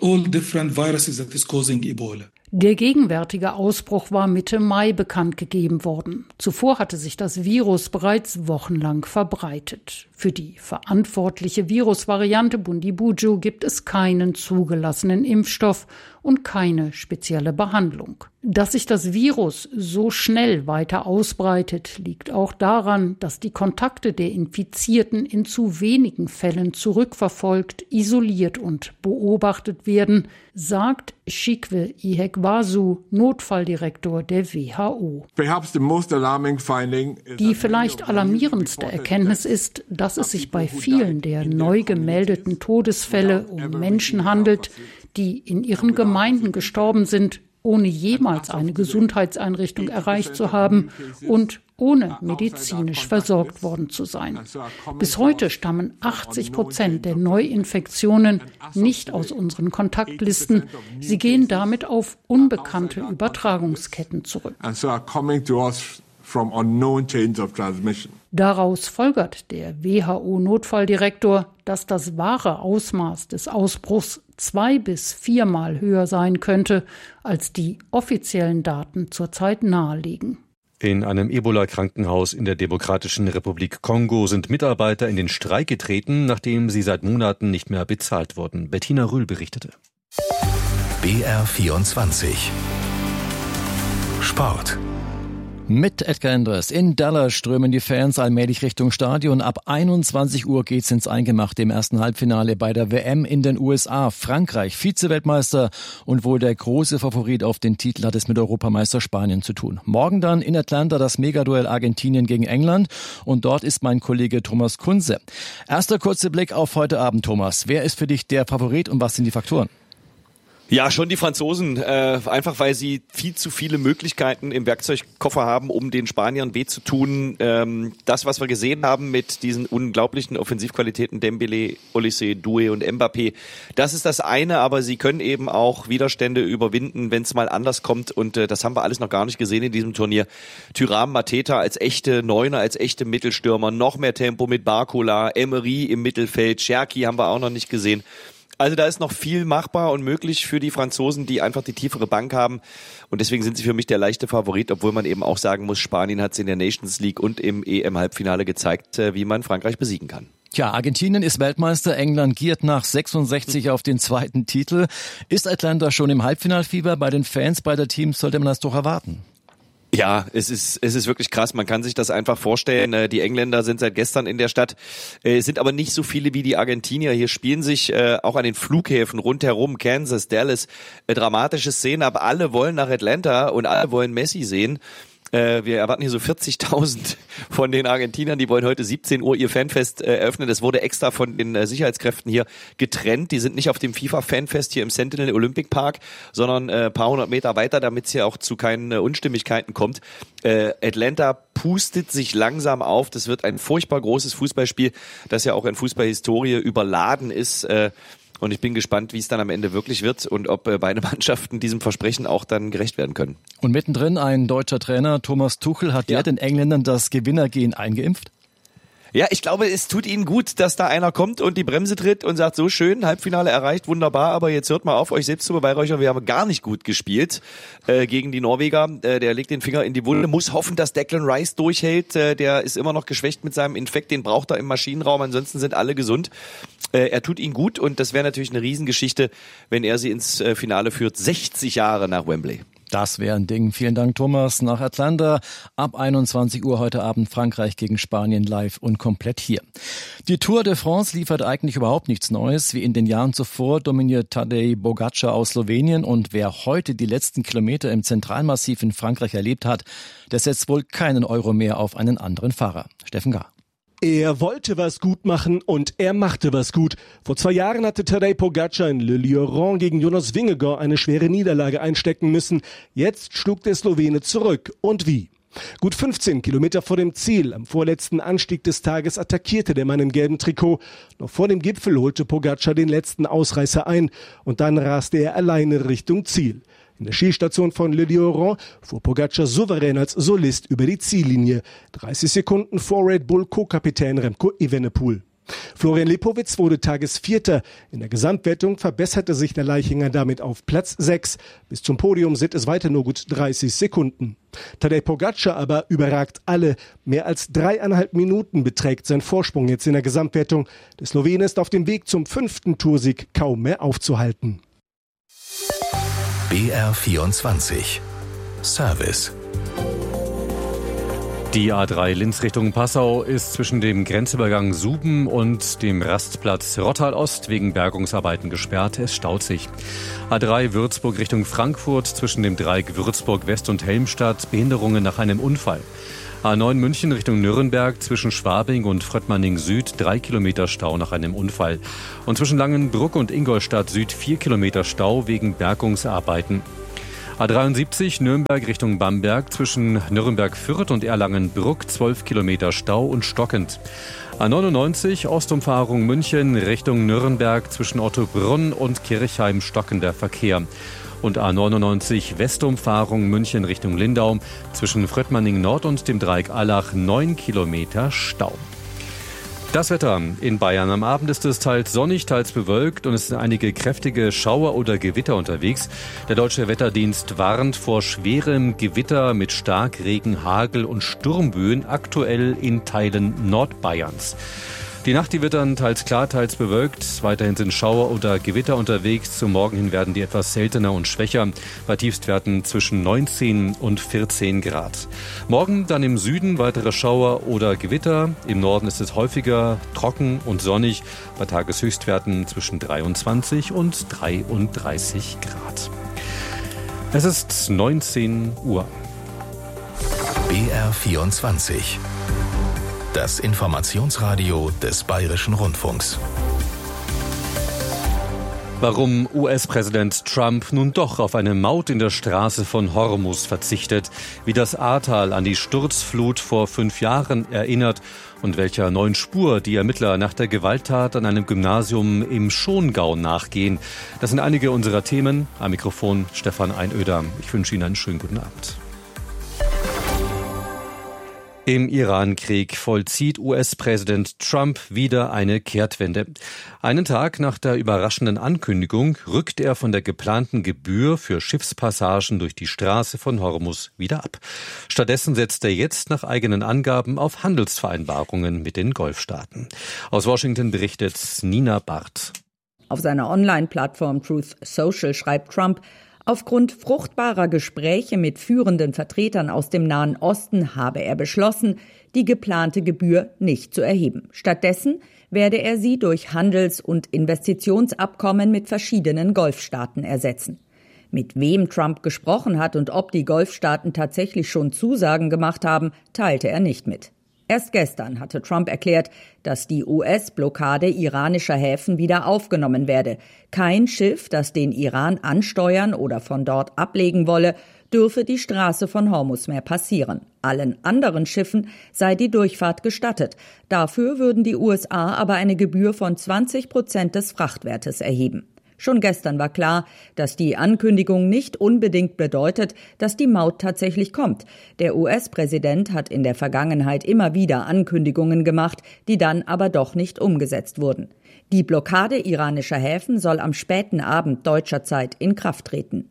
Speaker 22: Der gegenwärtige Ausbruch war Mitte Mai bekannt gegeben worden. Zuvor hatte sich das Virus bereits wochenlang verbreitet. Für die verantwortliche Virusvariante Bundibugyo gibt es keinen zugelassenen Impfstoff und keine spezielle Behandlung. Dass sich das Virus so schnell weiter ausbreitet, liegt auch daran, dass die Kontakte der Infizierten in zu wenigen Fällen zurückverfolgt, isoliert und beobachtet werden, sagt Chikwe Ihekwesu, Notfalldirektor der WHO. Die vielleicht alarmierendste Erkenntnis ist, dass es sich bei vielen der neu gemeldeten Todesfälle um Menschen handelt, die in ihren Gemeinden gestorben sind, ohne jemals eine Gesundheitseinrichtung erreicht zu haben und ohne medizinisch versorgt worden zu sein. Bis heute stammen 80% der Neuinfektionen nicht aus unseren Kontaktlisten. Sie gehen damit auf unbekannte Übertragungsketten zurück. Daraus folgert der WHO-Notfalldirektor, dass das wahre Ausmaß des Ausbruchs 2- bis 4-mal höher sein könnte, als die offiziellen Daten zurzeit nahelegen.
Speaker 3: In einem Ebola-Krankenhaus in der Demokratischen Republik Kongo sind Mitarbeiter in den Streik getreten, nachdem sie seit Monaten nicht mehr bezahlt wurden. Bettina Rühl berichtete.
Speaker 2: BR24 Sport.
Speaker 1: Mit Edgar Endres. In Dallas strömen die Fans allmählich Richtung Stadion. Ab 21 Uhr geht's ins Eingemachte im ersten Halbfinale bei der WM in den USA. Frankreich, Vize-Weltmeister und wohl der große Favorit auf den Titel, hat es mit Europameister Spanien zu tun. Morgen dann in Atlanta das Megaduell Argentinien gegen England. Und dort ist mein Kollege Thomas Kunze. Erster kurzer Blick auf heute Abend, Thomas. Wer ist für dich der Favorit und was sind die Faktoren?
Speaker 4: Ja, schon die Franzosen, einfach weil sie viel zu viele Möglichkeiten im Werkzeugkoffer haben, um den Spaniern weh zu tun. Das, was wir gesehen haben mit diesen unglaublichen Offensivqualitäten Dembélé, Olise, Doué und Mbappé, das ist das eine, aber sie können eben auch Widerstände überwinden, wenn es mal anders kommt und das haben wir alles noch gar nicht gesehen in diesem Turnier. Thuram, Mateta als echte Neuner, als echte Mittelstürmer, noch mehr Tempo mit Barcola, Emery im Mittelfeld, Cherki haben wir auch noch nicht gesehen. Also da ist noch viel machbar und möglich für die Franzosen, die einfach die tiefere Bank haben. Und deswegen sind sie für mich der leichte Favorit, obwohl man eben auch sagen muss, Spanien hat es in der Nations League und im EM-Halbfinale gezeigt, wie man Frankreich besiegen kann.
Speaker 1: Tja, Argentinien ist Weltmeister, England giert nach 66 auf den zweiten Titel. Ist Atlanta schon im Halbfinalfieber? Bei den Fans beider Teams sollte man das doch erwarten.
Speaker 4: Ja, es ist wirklich krass. Man kann sich das einfach vorstellen. Die Engländer sind seit gestern in der Stadt, sind aber nicht so viele wie die Argentinier. Hier spielen sich auch an den Flughäfen rundherum, Kansas, Dallas, dramatische Szenen. Aber alle wollen nach Atlanta und alle wollen Messi sehen. Wir erwarten hier so 40.000 von den Argentiniern, die wollen heute 17 Uhr ihr Fanfest eröffnen. Das wurde extra von den Sicherheitskräften hier getrennt. Die sind nicht auf dem FIFA-Fanfest hier im Sentinel Olympic Park, sondern ein paar hundert Meter weiter, damit es hier auch zu keinen Unstimmigkeiten kommt. Atlanta pustet sich langsam auf. Das wird ein furchtbar großes Fußballspiel, das ja auch in Fußballhistorie überladen ist. Und ich bin gespannt, wie es dann am Ende wirklich wird und ob beide Mannschaften diesem Versprechen auch dann gerecht werden können.
Speaker 1: Und mittendrin ein deutscher Trainer, Thomas Tuchel, hat der den Engländern das Gewinnergehen eingeimpft?
Speaker 4: Ja, ich glaube, es tut ihnen gut, dass da einer kommt und die Bremse tritt und sagt, so schön, Halbfinale erreicht, wunderbar, aber jetzt hört mal auf, euch selbst zu beweihräuchern, wir haben gar nicht gut gespielt gegen die Norweger. Der legt den Finger in die Wunde, muss hoffen, dass Declan Rice durchhält, der ist immer noch geschwächt mit seinem Infekt, den braucht er im Maschinenraum, ansonsten sind alle gesund. Er tut ihnen gut und das wäre natürlich eine Riesengeschichte, wenn er sie ins Finale führt, 60 Jahre nach Wembley.
Speaker 1: Das wäre ein Ding. Vielen Dank, Thomas. Nach Atlanta ab 21 Uhr heute Abend Frankreich gegen Spanien live und komplett hier. Die Tour de France liefert eigentlich überhaupt nichts Neues. Wie in den Jahren zuvor dominiert Tadej Pogačar aus Slowenien und wer heute die letzten Kilometer im Zentralmassiv in Frankreich erlebt hat, der setzt wohl keinen Euro mehr auf einen anderen Fahrer. Steffen Gahr.
Speaker 23: Er wollte was gut machen und er machte was gut. Vor 2 Jahren hatte Tadej Pogačar in Le Lieuran gegen Jonas Vingegaard eine schwere Niederlage einstecken müssen. Jetzt schlug der Slowene zurück. Und wie? Gut 15 Kilometer vor dem Ziel, am vorletzten Anstieg des Tages, attackierte der Mann im gelben Trikot. Noch vor dem Gipfel holte Pogačar den letzten Ausreißer ein und dann raste er alleine Richtung Ziel. In der Skistation von Le Lieuran fuhr Pogačar souverän als Solist über die Ziellinie. 30 Sekunden vor Red Bull Co-Kapitän Remco Evenepoel. Florian Lipowitz wurde Tagesvierter. In der Gesamtwertung verbesserte sich der Leichinger damit auf Platz 6. Bis zum Podium sind es weiter nur gut 30 Sekunden. Tadej Pogačar aber überragt alle. Mehr als 3,5 Minuten beträgt sein Vorsprung jetzt in der Gesamtwertung. Der Slowene ist auf dem Weg zum 5. Toursieg kaum mehr aufzuhalten.
Speaker 2: BR24 Service.
Speaker 3: Die A3 Linz Richtung Passau ist zwischen dem Grenzübergang Suben und dem Rastplatz Rottal Ost wegen Bergungsarbeiten gesperrt. Es staut sich. A3 Würzburg Richtung Frankfurt zwischen dem Dreieck Würzburg West und Helmstadt. Behinderungen nach einem Unfall. A9 München Richtung Nürnberg zwischen Schwabing und Fröttmanning Süd 3 Kilometer Stau nach einem Unfall. Und zwischen Langenbrück und Ingolstadt Süd 4 Kilometer Stau wegen Bergungsarbeiten. A73 Nürnberg Richtung Bamberg zwischen Nürnberg-Fürth und Erlangen-Bruck 12 Kilometer Stau und stockend. A99 Ostumfahrung München Richtung Nürnberg zwischen Ottobrunn und Kirchheim stockender Verkehr. Und A99 Westumfahrung München Richtung Lindau zwischen Fröttmanning Nord und dem Dreieck Allach 9 Kilometer Stau. Das Wetter in Bayern. Am Abend ist es teils sonnig, teils bewölkt und es sind einige kräftige Schauer oder Gewitter unterwegs. Der Deutsche Wetterdienst warnt vor schwerem Gewitter mit Starkregen, Hagel und Sturmböen, aktuell in Teilen Nordbayerns. Die Nacht, die wird dann teils klar, teils bewölkt. Weiterhin sind Schauer oder Gewitter unterwegs. Zum Morgen hin werden die etwas seltener und schwächer. Bei Tiefstwerten zwischen 19 und 14 Grad. Morgen dann im Süden weitere Schauer oder Gewitter. Im Norden ist es häufiger trocken und sonnig. Bei Tageshöchstwerten zwischen 23 und 33 Grad. Es ist 19 Uhr.
Speaker 2: BR24. Das Informationsradio des Bayerischen Rundfunks.
Speaker 3: Warum US-Präsident Trump nun doch auf eine Maut in der Straße von Hormuz verzichtet, wie das Ahrtal an die Sturzflut vor 5 Jahren erinnert und welcher neuen Spur die Ermittler nach der Gewalttat an einem Gymnasium im Schongau nachgehen. Das sind einige unserer Themen. Am Mikrofon Stefan Einöder. Ich wünsche Ihnen einen schönen guten Abend. Im Iran-Krieg vollzieht US-Präsident Trump wieder eine Kehrtwende. Einen Tag nach der überraschenden Ankündigung rückt er von der geplanten Gebühr für Schiffspassagen durch die Straße von Hormuz wieder ab. Stattdessen setzt er jetzt nach eigenen Angaben auf Handelsvereinbarungen mit den Golfstaaten. Aus Washington berichtet Nina Barth.
Speaker 5: Auf seiner Online-Plattform Truth Social schreibt Trump: Aufgrund fruchtbarer Gespräche mit führenden Vertretern aus dem Nahen Osten habe er beschlossen, die geplante Gebühr nicht zu erheben. Stattdessen werde er sie durch Handels- und Investitionsabkommen mit verschiedenen Golfstaaten ersetzen. Mit wem Trump gesprochen hat und ob die Golfstaaten tatsächlich schon Zusagen gemacht haben, teilte er nicht mit. Erst gestern hatte Trump erklärt, dass die US-Blockade iranischer Häfen wieder aufgenommen werde. Kein Schiff, das den Iran ansteuern oder von dort ablegen wolle, dürfe die Straße von Hormuz mehr passieren. Allen anderen Schiffen sei die Durchfahrt gestattet. Dafür würden die USA aber eine Gebühr von 20% des Frachtwertes erheben. Schon gestern war klar, dass die Ankündigung nicht unbedingt bedeutet, dass die Maut tatsächlich kommt. Der US-Präsident hat in der Vergangenheit immer wieder Ankündigungen gemacht, die dann aber doch nicht umgesetzt wurden. Die Blockade iranischer Häfen soll am späten Abend deutscher Zeit in Kraft treten.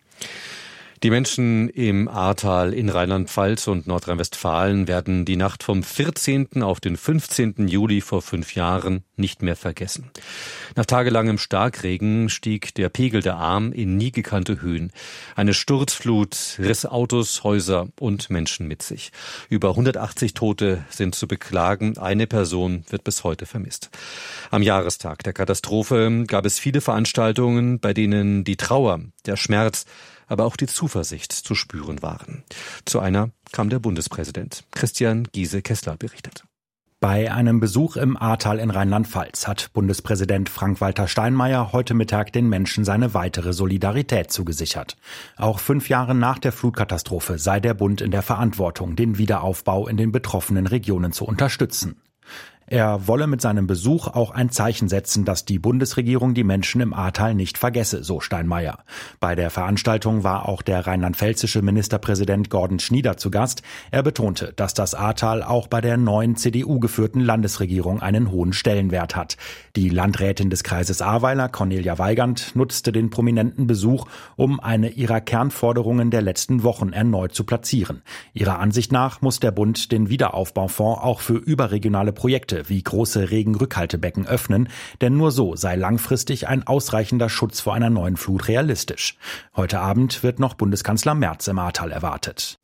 Speaker 3: Die Menschen im Ahrtal in Rheinland-Pfalz und Nordrhein-Westfalen werden die Nacht vom 14. auf den 15. Juli vor 5 Jahren nicht mehr vergessen. Nach tagelangem Starkregen stieg der Pegel der Ahm in nie gekannte Höhen. Eine Sturzflut riss Autos, Häuser und Menschen mit sich. Über 180 Tote sind zu beklagen. Eine Person wird bis heute vermisst. Am Jahrestag der Katastrophe gab es viele Veranstaltungen, bei denen die Trauer, der Schmerz, aber auch die Zuversicht zu spüren waren. Zu einer kam der Bundespräsident. Christian Giese-Kessler berichtet.
Speaker 6: Bei einem Besuch im Ahrtal in Rheinland-Pfalz hat Bundespräsident Frank-Walter Steinmeier heute Mittag den Menschen seine weitere Solidarität zugesichert. Auch 5 Jahre nach der Flutkatastrophe sei der Bund in der Verantwortung, den Wiederaufbau in den betroffenen Regionen zu unterstützen. Er wolle mit seinem Besuch auch ein Zeichen setzen, dass die Bundesregierung die Menschen im Ahrtal nicht vergesse, so Steinmeier. Bei der Veranstaltung war auch der rheinland-pfälzische Ministerpräsident Gordon Schnieder zu Gast. Er betonte, dass das Ahrtal auch bei der neuen CDU-geführten Landesregierung einen hohen Stellenwert hat. Die Landrätin des Kreises Ahrweiler, Cornelia Weigand, nutzte den prominenten Besuch, um eine ihrer Kernforderungen der letzten Wochen erneut zu platzieren. Ihrer Ansicht nach muss der Bund den Wiederaufbaufonds auch für überregionale Projekte müsse wie große Regenrückhaltebecken öffnen, denn nur so sei langfristig ein ausreichender Schutz vor einer neuen Flut realistisch. Heute Abend wird noch Bundeskanzler Merz im Ahrtal erwartet.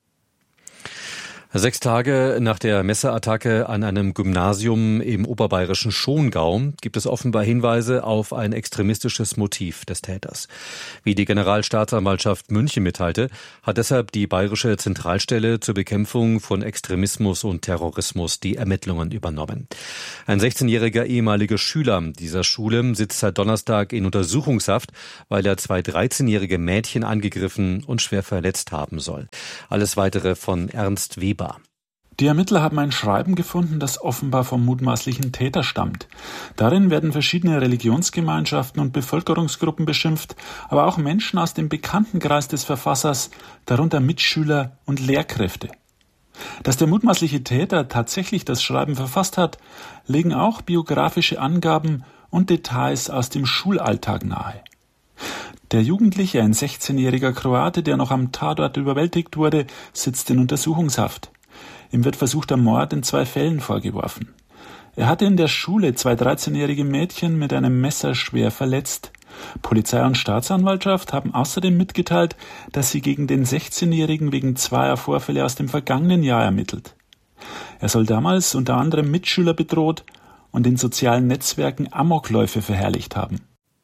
Speaker 3: 6 Tage nach der Messerattacke an einem Gymnasium im oberbayerischen Schongau gibt es offenbar Hinweise auf ein extremistisches Motiv des Täters. Wie die Generalstaatsanwaltschaft München mitteilte, hat deshalb die Bayerische Zentralstelle zur Bekämpfung von Extremismus und Terrorismus die Ermittlungen übernommen. Ein 16-jähriger ehemaliger Schüler dieser Schule sitzt seit Donnerstag in Untersuchungshaft, weil er 2 13-jährige Mädchen angegriffen und schwer verletzt haben soll. Alles Weitere von Ernst Weber.
Speaker 7: Die Ermittler haben ein Schreiben gefunden, das offenbar vom mutmaßlichen Täter stammt. Darin werden verschiedene Religionsgemeinschaften und Bevölkerungsgruppen beschimpft, aber auch Menschen aus dem Bekanntenkreis des Verfassers, darunter Mitschüler und Lehrkräfte. Dass der mutmaßliche Täter tatsächlich das Schreiben verfasst hat, legen auch biografische Angaben und Details aus dem Schulalltag nahe. Der Jugendliche, ein 16-jähriger Kroate, der noch am Tatort überwältigt wurde, sitzt in Untersuchungshaft. Ihm wird versuchter Mord in 2 Fällen vorgeworfen. Er hatte in der Schule 2 13-jährige Mädchen mit einem Messer schwer verletzt. Polizei und Staatsanwaltschaft haben außerdem mitgeteilt, dass sie gegen den 16-Jährigen wegen 2 Vorfälle aus dem vergangenen Jahr ermittelt. Er soll damals unter anderem Mitschüler bedroht und in sozialen Netzwerken Amokläufe verherrlicht haben.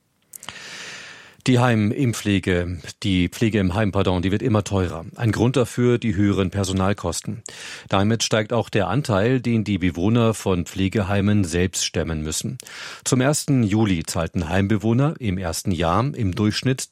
Speaker 3: Die Pflege im Heim, die wird immer teurer. Ein Grund dafür die höheren Personalkosten. Damit steigt auch der Anteil, den die Bewohner von Pflegeheimen selbst stemmen müssen. Zum 1. Juli zahlten Heimbewohner im ersten Jahr im Durchschnitt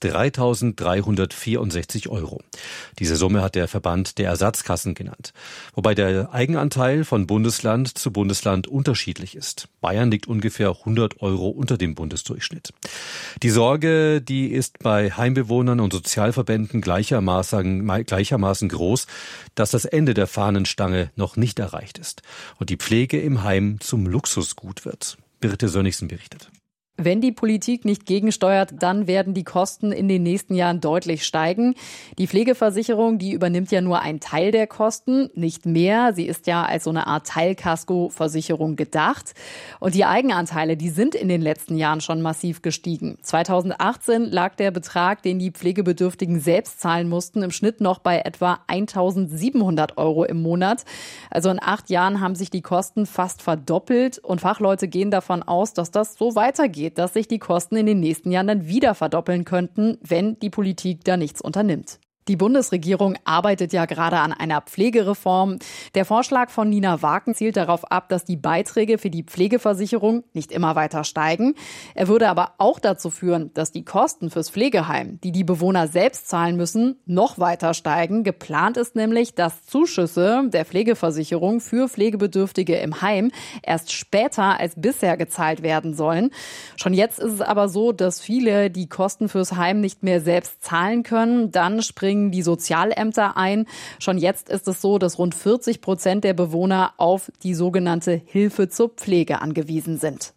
Speaker 3: 3.364 €. Diese Summe hat der Verband der Ersatzkassen genannt. Wobei der Eigenanteil von Bundesland zu Bundesland unterschiedlich ist. Bayern liegt ungefähr 100 € unter dem Bundesdurchschnitt. Die Sorge, die ist bei Heimbewohnern und Sozialverbänden gleichermaßen groß, dass das Ende der Fahnenstange noch nicht erreicht ist und die Pflege im Heim zum Luxusgut wird. Birte Sönnigsen berichtet.
Speaker 8: Wenn die Politik nicht gegensteuert, dann werden die Kosten in den nächsten Jahren deutlich steigen. Die Pflegeversicherung, die übernimmt ja nur einen Teil der Kosten, nicht mehr. Sie ist ja als so eine Art Teilkaskoversicherung gedacht. Und die Eigenanteile, die sind in den letzten Jahren schon massiv gestiegen. 2018 lag der Betrag, den die Pflegebedürftigen selbst zahlen mussten, im Schnitt noch bei etwa 1.700 € im Monat. Also in 8 Jahren haben sich die Kosten fast verdoppelt. Und Fachleute gehen davon aus, dass das so weitergeht, dass sich die Kosten in den nächsten Jahren dann wieder verdoppeln könnten, wenn die Politik da nichts unternimmt. Die Bundesregierung arbeitet ja gerade an einer Pflegereform. Der Vorschlag von Nina Waken zielt darauf ab, dass die Beiträge für die Pflegeversicherung nicht immer weiter steigen. Er würde aber auch dazu führen, dass die Kosten fürs Pflegeheim, die die Bewohner selbst zahlen müssen, noch weiter steigen. Geplant ist nämlich, dass Zuschüsse der Pflegeversicherung für Pflegebedürftige im Heim erst später als bisher gezahlt werden sollen. Schon jetzt ist es aber so, dass viele die Kosten fürs Heim nicht mehr selbst zahlen können. Dann springen die Sozialämter ein. Schon jetzt ist es so, dass rund 40% der Bewohner auf die sogenannte Hilfe zur Pflege angewiesen sind.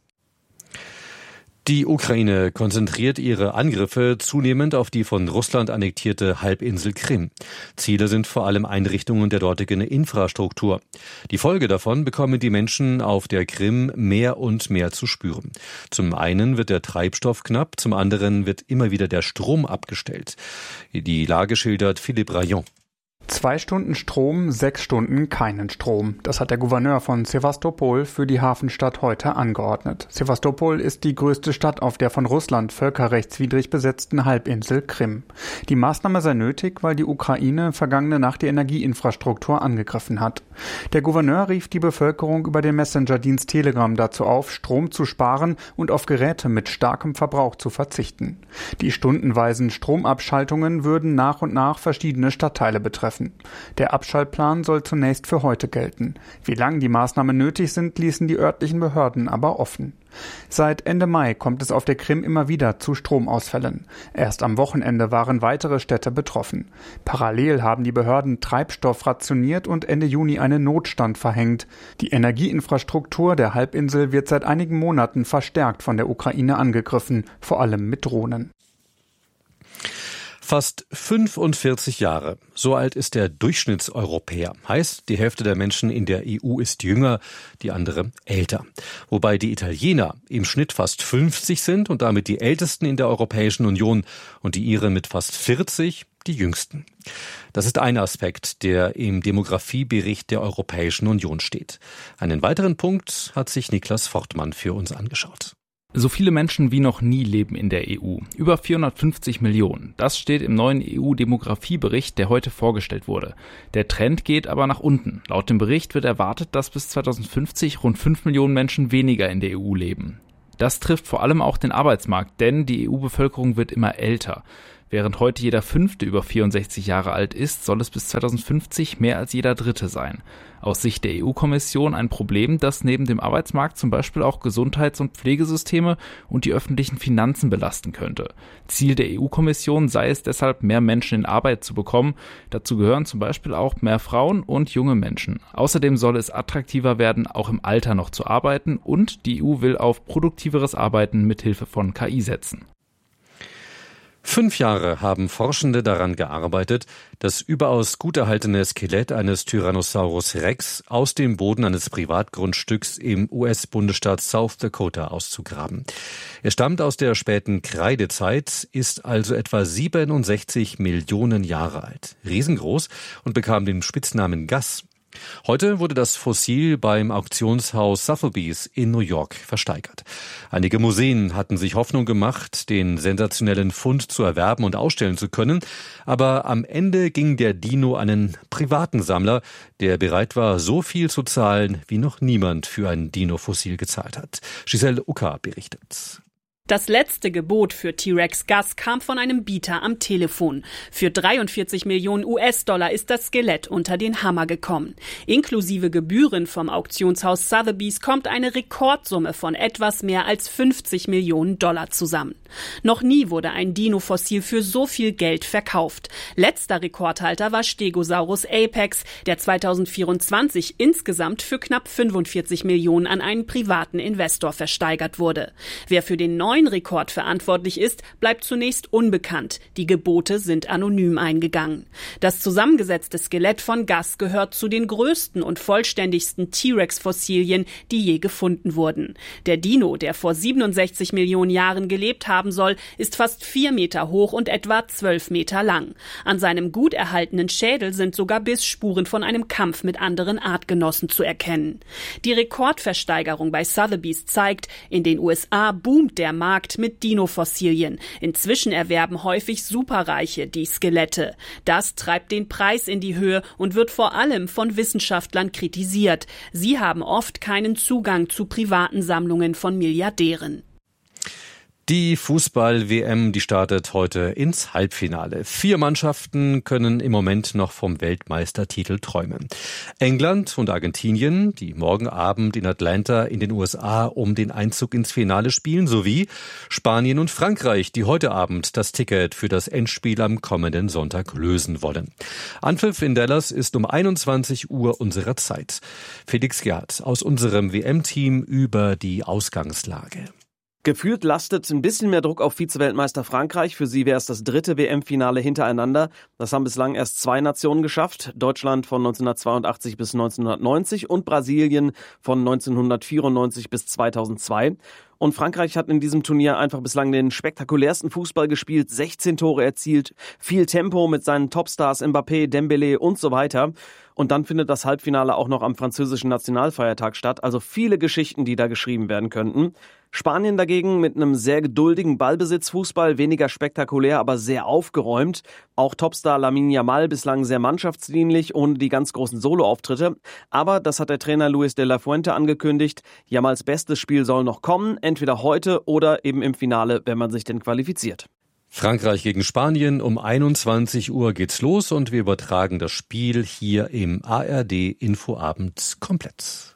Speaker 3: Die Ukraine konzentriert ihre Angriffe zunehmend auf die von Russland annektierte Halbinsel Krim. Ziele sind vor allem Einrichtungen der dortigen Infrastruktur. Die Folge davon bekommen die Menschen auf der Krim mehr und mehr zu spüren. Zum einen wird der Treibstoff knapp, zum anderen wird immer wieder der Strom abgestellt. Die Lage schildert Philippe Rayon.
Speaker 9: 2 Stunden Strom, 6 Stunden keinen Strom. Das hat der Gouverneur von Sewastopol für die Hafenstadt heute angeordnet. Sewastopol ist die größte Stadt auf der von Russland völkerrechtswidrig besetzten Halbinsel Krim. Die Maßnahme sei nötig, weil die Ukraine vergangene Nacht die Energieinfrastruktur angegriffen hat. Der Gouverneur rief die Bevölkerung über den Messenger-Dienst Telegram dazu auf, Strom zu sparen und auf Geräte mit starkem Verbrauch zu verzichten. Die stundenweisen Stromabschaltungen würden nach und nach verschiedene Stadtteile betreffen. Der Abschaltplan soll zunächst für heute gelten. Wie lange die Maßnahmen nötig sind, ließen die örtlichen Behörden aber offen. Seit Ende Mai kommt es auf der Krim immer wieder zu Stromausfällen. Erst am Wochenende waren weitere Städte betroffen. Parallel haben die Behörden Treibstoff rationiert und Ende Juni einen Notstand verhängt. Die Energieinfrastruktur der Halbinsel wird seit einigen Monaten verstärkt von der Ukraine angegriffen, vor allem mit Drohnen.
Speaker 3: Fast 45 Jahre. So alt ist der Durchschnittseuropäer. Heißt, die Hälfte der Menschen in der EU ist jünger, die andere älter. Wobei die Italiener im Schnitt fast 50 sind und damit die ältesten in der Europäischen Union und die Iren mit fast 40 die jüngsten. Das ist ein Aspekt, der im Demografiebericht der Europäischen Union steht. Einen weiteren Punkt hat sich Niklas Fortmann für uns angeschaut.
Speaker 10: So viele Menschen wie noch nie leben in der EU. Über 450 Millionen. Das steht im neuen EU-Demografiebericht, der heute vorgestellt wurde. Der Trend geht aber nach unten. Laut dem Bericht wird erwartet, dass bis 2050 rund 5 Millionen Menschen weniger in der EU leben. Das trifft vor allem auch den Arbeitsmarkt, denn die EU-Bevölkerung wird immer älter. Während heute jeder Fünfte über 64 Jahre alt ist, soll es bis 2050 mehr als jeder Dritte sein. Aus Sicht der EU-Kommission ein Problem, das neben dem Arbeitsmarkt zum Beispiel auch Gesundheits- und Pflegesysteme und die öffentlichen Finanzen belasten könnte. Ziel der EU-Kommission sei es deshalb, mehr Menschen in Arbeit zu bekommen. Dazu gehören zum Beispiel auch mehr Frauen und junge Menschen. Außerdem soll es attraktiver werden, auch im Alter noch zu arbeiten, und die EU will auf produktiveres Arbeiten mit Hilfe von KI setzen.
Speaker 3: 5 Jahre haben Forschende daran gearbeitet, das überaus gut erhaltene Skelett eines Tyrannosaurus Rex aus dem Boden eines Privatgrundstücks im US-Bundesstaat South Dakota auszugraben. Er stammt aus der späten Kreidezeit, ist also etwa 67 Millionen Jahre alt, riesengroß und bekam den Spitznamen Gus. Heute wurde das Fossil beim Auktionshaus Sotheby's in New York versteigert. Einige Museen hatten sich Hoffnung gemacht, den sensationellen Fund zu erwerben und ausstellen zu können. Aber am Ende ging der Dino an einen privaten Sammler, der bereit war, so viel zu zahlen, wie noch niemand für ein Dino-Fossil gezahlt hat. Giselle Ucker berichtet.
Speaker 11: Das letzte Gebot für T-Rex Gus kam von einem Bieter am Telefon. Für 43 Millionen US-Dollar ist das Skelett unter den Hammer gekommen. Inklusive Gebühren vom Auktionshaus Sotheby's kommt eine Rekordsumme von etwas mehr als 50 Millionen Dollar zusammen. Noch nie wurde ein Dino-Fossil für so viel Geld verkauft. Letzter Rekordhalter war Stegosaurus Apex, der 2024 insgesamt für knapp 45 Millionen an einen privaten Investor versteigert wurde. Wer für den neuen Rekord verantwortlich ist, bleibt zunächst unbekannt. Die Gebote sind anonym eingegangen. Das zusammengesetzte Skelett von Gus gehört zu den größten und vollständigsten T-Rex-Fossilien, die je gefunden wurden. Der Dino, der vor 67 Millionen Jahren gelebt haben soll, ist fast 4 Meter hoch und etwa 12 Meter lang. An seinem gut erhaltenen Schädel sind sogar Bissspuren von einem Kampf mit anderen Artgenossen zu erkennen. Die Rekordversteigerung bei Sotheby's zeigt, in den USA boomt der Markt mit Dino-Fossilien. Inzwischen erwerben häufig Superreiche die Skelette. Das treibt den Preis in die Höhe und wird vor allem von Wissenschaftlern kritisiert. Sie haben oft keinen Zugang zu privaten Sammlungen von Milliardären.
Speaker 3: Die Fußball-WM, die startet heute ins Halbfinale. 4 Mannschaften können im Moment noch vom Weltmeistertitel träumen. England und Argentinien, die morgen Abend in Atlanta in den USA um den Einzug ins Finale spielen, sowie Spanien und Frankreich, die heute Abend das Ticket für das Endspiel am kommenden Sonntag lösen wollen. Anpfiff in Dallas ist um 21 Uhr unserer Zeit. Felix Gerhardt aus unserem WM-Team über die Ausgangslage.
Speaker 12: Gefühlt lastet ein bisschen mehr Druck auf Vize-Weltmeister Frankreich. Für sie wäre es das 3. WM-Finale hintereinander. Das haben bislang erst 2 Nationen geschafft. Deutschland von 1982 bis 1990 und Brasilien von 1994 bis 2002. Und Frankreich hat in diesem Turnier einfach bislang den spektakulärsten Fußball gespielt, 16 Tore erzielt, viel Tempo mit seinen Topstars Mbappé, Dembélé und so weiter. Und dann findet das Halbfinale auch noch am französischen Nationalfeiertag statt. Also viele Geschichten, die da geschrieben werden könnten. Spanien dagegen mit einem sehr geduldigen Ballbesitzfußball, weniger spektakulär, aber sehr aufgeräumt. Auch Topstar Lamine Yamal bislang sehr mannschaftsdienlich, ohne die ganz großen Soloauftritte. Aber das hat der Trainer Luis de la Fuente angekündigt. Yamals bestes Spiel soll noch kommen, entweder heute oder eben im Finale, wenn man sich denn qualifiziert.
Speaker 3: Frankreich gegen Spanien, um 21 Uhr geht's los und wir übertragen das Spiel hier im ARD Infoabend komplett.